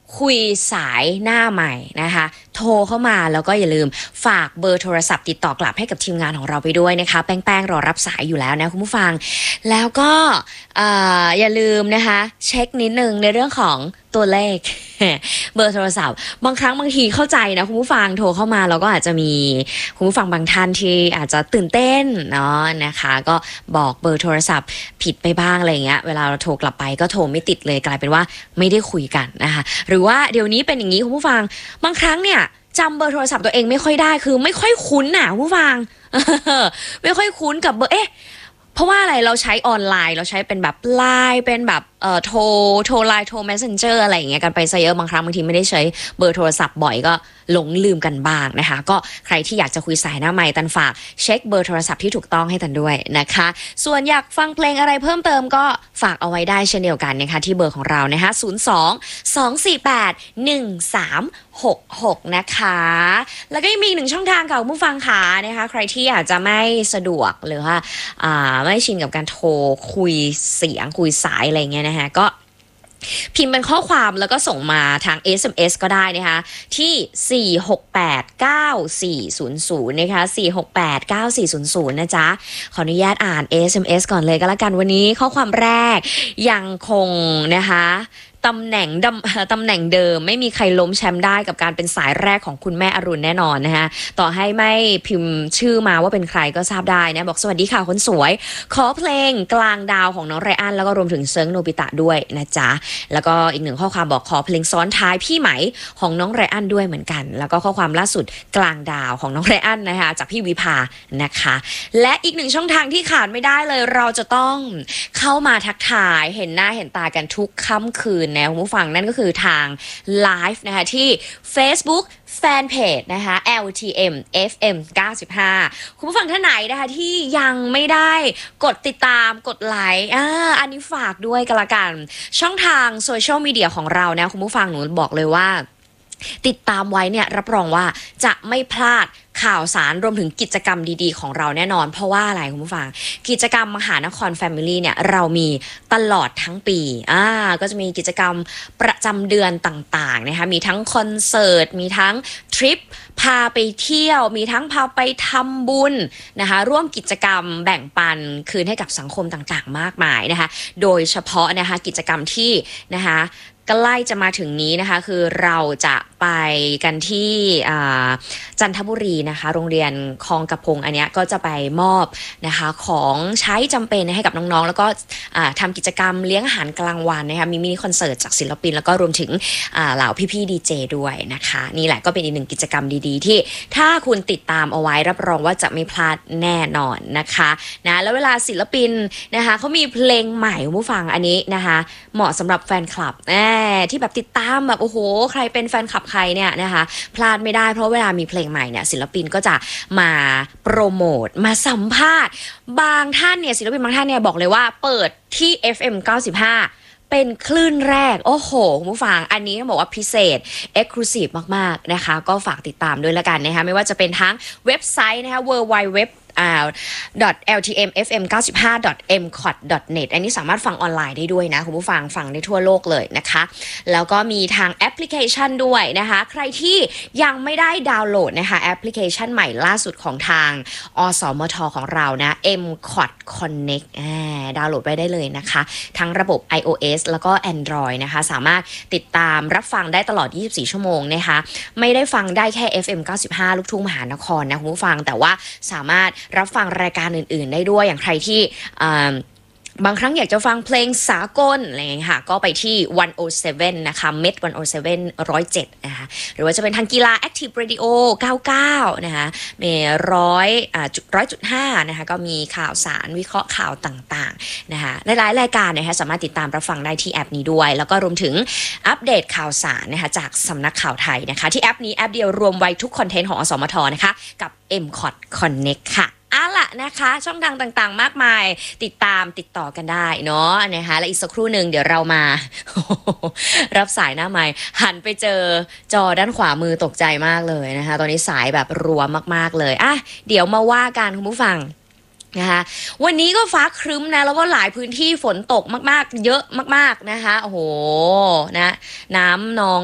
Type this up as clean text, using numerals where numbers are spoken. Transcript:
คุยสายหน้าใหม่นะคะโทรเข้ามาแล้วก็อย่าลืมฝากเบอร์โทรศัพท์ติดต่อกลับให้กับทีมงานของเราไปด้วยนะคะแป้งรอรับสายอยู่แล้วนะคุณผู้ฟังแล้วก็อย่าลืมนะคะเช็คนิดนึงในเรื่องของตัวเลข เบอร์โทรศัพท์บางครั้งบางทีเข้าใจนะคุณผู้ฟังโทรเข้ามาแล้วก็อาจจะมีคุณผู้ฟังบางท่านที่อาจจะตื่นเต้นเนาะนะคะก็บอกเบอร์โทรศัพท์ผิดไปบ้างอะไรเงี้ยเวลาเราโทรกลับไปก็โทรไม่ติดเลยกลายเป็นว่าไม่ได้คุยกันนะคะหรือว่าเดี๋ยวนี้เป็นอย่างนี้คุณผู้ฟังบางครั้งเนี่ยจำเบอร์โทรศัพท์ตัวเองไม่ค่อยได้คือไม่ค่อยคุ้นน่ะคุณผู้ฟัง ไม่ค่อยคุ้นกับเบอร์เพราะว่าอะไรเราใช้ออนไลน์เราใช้เป็นแบบไลน์เป็นแบบโทรไลน์โทร messenger อะไรอย่างเงี้ยกันไปซะเยอะบางครั้งบางทีไม่ได้ใช้เบอร์โทรศัพท์บ่อยก็หลงลืมกันบ้างนะคะก็ใครที่อยากจะคุยสายหน้าไมค์ตันฝากเช็คเบอร์โทรศัพท์ที่ถูกต้องให้ตันด้วยนะคะส่วนอยากฟังเพลงอะไรเพิ่มเติมก็ฝากเอาไว้ได้เช่นเดียวกันนะคะที่เบอร์ของเรานะคะ02-248-1366นะคะแล้วก็ยังมีอีกหนึ่งช่องทางค่ะคุณผู้ฟังค่ะนะคะใครที่อาจจะไม่สะดวกหรือว่าไม่ชินกับการโทรคุยเสียงคุยสายอะไรเงี้ยนะคะก็พิมพ์เป็นข้อความแล้วก็ส่งมาทาง SMS ก็ได้นะคะที่4689400นะคะ4689400นะจ๊ะขออนุญาตอ่าน SMS ก่อนเลยก็แล้วกันวันนี้ข้อความแรกยังคงนะคะตำแหน่งเดิมไม่มีใครล้มแชมป์ได้กับการเป็นสายแรกของคุณแม่อรุณแน่นอนนะคะต่อให้ไม่พิมพ์ชื่อมาว่าเป็นใครก็ทราบได้นะบอกสวัสดีค่ะคนสวยขอเพลงกลางดาวของน้องไรอันแล้วก็รวมถึงเซิร์งโนบิตะด้วยนะจ๊ะแล้วก็อีกหนึ่งข้อความบอกขอเพลงซ้อนท้ายพี่ไหมของน้องไรอันด้วยเหมือนกันแล้วก็ข้อความล่าสุดกลางดาวของน้องไรอันนะคะจากพี่วิภานะคะและอีกหนึ่งช่องทางที่ขาดไม่ได้เลยเราจะต้องเข้ามาทักทายเห็นหน้าเห็นตากันทุกค่ำคืนนะคุณผู้ฟังนั่นก็คือทางไลฟ์นะคะที่ Facebook Fanpage นะคะ LTM FM 95คุณผู้ฟังท่านไหนนะคะที่ยังไม่ได้กดติดตามกดไลค์อันนี้ฝากด้วยกันละกันช่องทางโซเชียลมีเดียของเรานะคุณผู้ฟังหนูบอกเลยว่าติดตามไว้เนี่ยรับรองว่าจะไม่พลาดข่าวสารรวมถึงกิจกรรมดีๆของเราแน่นอนเพราะว่าอะไรคุณผู้ฟังกิจกรรมมหานคร Family เนี่ยเรามีตลอดทั้งปีก็จะมีกิจกรรมประจำเดือนต่างๆนะคะมีทั้งคอนเสิร์ตมีทั้งทริปพาไปเที่ยวมีทั้งพาไปทำบุญนะคะร่วมกิจกรรมแบ่งปันคืนให้กับสังคมต่างๆมากมายนะคะโดยเฉพาะนะคะกิจกรรมที่นะคะใกล้จะมาถึงนี้นะคะคือเราจะไปกันที่จันทบุรีนะคะโรงเรียนคลองกระพงอันเนี้ยก็จะไปมอบนะคะของใช้จำเป็นให้กับน้องๆแล้วก็ทำกิจกรรมเลี้ยงอาหารกลางวันนะคะมีมินิคอนเสิร์ตจากศิลปินแล้วก็รวมถึงเหล่าพี่ๆดีเจด้วยนะคะนี่แหละก็เป็นอีกหนึ่งกิจกรรมดีๆที่ถ้าคุณติดตามเอาไว้รับรองว่าจะไม่พลาดแน่นอนนะคะนะแล้วเวลาศิลปินนะคะเขามีเพลงใหม่คุณผู้ฟังอันนี้นะคะเหมาะสำหรับแฟนคลับที่แบบติดตามแบบโอ้โหใครเป็นแฟนคลับใครเนี่ยนะคะพลาดไม่ได้เพราะเวลามีเพลงใหม่เนี่ยศิลปินก็จะมาโปรโมทมาสัมภาษณ์บางท่านเนี่ยศิลปินบางท่านเนี่ยบอกเลยว่าเปิดที่ FM 95เป็นคลื่นแรกโอ้โหคุณผู้ฟังอันนี้ต้องบอกว่าพิเศษ Exclusive มากๆนะคะก็ฝากติดตามด้วยละกันนะคะไม่ว่าจะเป็นทั้งเว็บไซต์นะคะ www.ltmfm95.mcot.net อันนี้สามารถฟังออนไลน์ได้ด้วยนะคุณผู้ฟังฟังได้ทั่วโลกเลยนะคะแล้วก็มีทางแอปพลิเคชันด้วยนะคะใครที่ยังไม่ได้ดาวน์โหลดนะคะแอปพลิเคชันใหม่ล่าสุดของทางอสมทของเรานะ mcot connect ดาวน์โหลดไว้ได้เลยนะคะทั้งระบบ iOS แล้วก็ Android นะคะสามารถติดตามรับฟังได้ตลอด24ชั่วโมงนะคะไม่ได้ฟังได้แค่ FM 95ลูกทุ่งมหานครนะคุณผู้ฟังแต่ว่าสามารถรับฟังรายการอื่นๆได้ด้วยอย่างใครที่บางครั้งอยากจะฟังเพลงสากลอะไรอย่างเงี้ยค่ะก็ไปที่107นะคะเม็ด107 107นะคะหรือว่าจะเป็นทางกีฬา Active Radio 99นะคะมี100.5นะคะก็มีข่าวสารวิเคราะห์ข่าวต่างๆนะคะหลายๆรายการนะคะสามารถติดตามรับฟังได้ที่แอปนี้ด้วยแล้วก็รวมถึงอัปเดตข่าวสารนะคะจากสำนักข่าวไทยนะคะที่แอปนี้แอปเดียวรวมไว้ทุกคอนเทนต์ของอสมทนะคะกับ mcot connect ค่ะล่ะนะคะช่องทางต่างๆมากมายติดตามติดต่อกันได้เนาะนะคะและอีกสักครู่หนึ่งเดี๋ยวเรามา รับสายหน้าไมค์หันไปเจอจอด้านขวามือตกใจมากเลยนะคะตอนนี้สายแบบรัวมากๆเลยเดี๋ยวมาว่ากันคุณผู้ฟังนะคะวันนี้ก็ฟ้าครึ้มนะแล้วก็หลายพื้นที่ฝนตกมากๆเยอะมากๆนะคะโอ้โหนะน้ำนอง